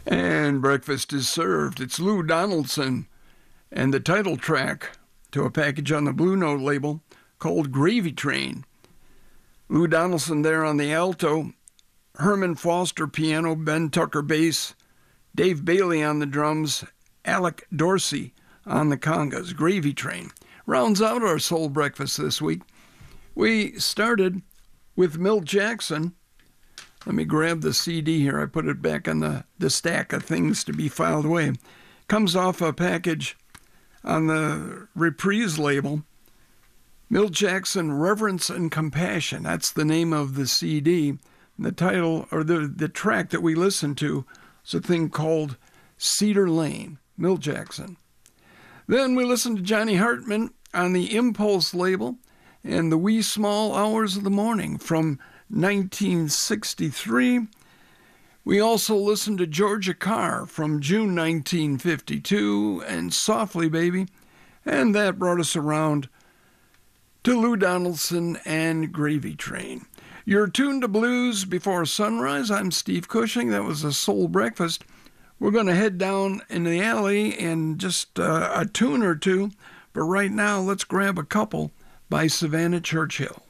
And breakfast is served. It's Lou Donaldson and the title track to a package on the Blue Note label called Gravy Train. Lou Donaldson there on the alto, Herman Foster piano, Ben Tucker bass, Dave Bailey on the drums, Alec Dorsey on the congas. Gravy Train rounds out our soul breakfast this week. We started with Milt Jackson. Let me grab the CD here. I put it back on the stack of things to be filed away. Comes off a package on the Reprise label. Milt Jackson, Reverence and Compassion. That's the name of the CD. The title, or the track that we listened to, is a thing called Cedar Lane, Milt Jackson. Then we listened to Johnny Hartman on the Impulse label and The Wee Small Hours of the Morning from 1963. We also listened to Georgia Carr from June 1952 and Softly Baby, and that brought us around to Lou Donaldson and Gravy Train. You're tuned to Blues Before Sunrise. I'm Steve Cushing. That was a soul breakfast. We're going to head down in the alley and just a tune or two, but right now let's grab a couple by Savannah Churchill.